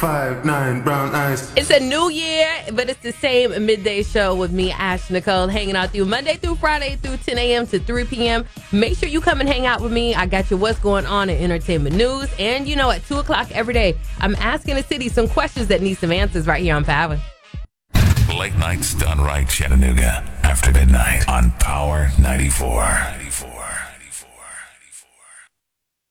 5'9", brown eyes. It's a new year, but it's the same midday show with me, Ash Nicole, hanging out with you Monday through Friday through 10 a.m. to 3 p.m. Make sure you come and hang out with me. I got you what's going on in entertainment news. And, at 2 o'clock every day, I'm asking the city some questions that need some answers right here on Power. Late nights done right, Chattanooga. After midnight on Power 94.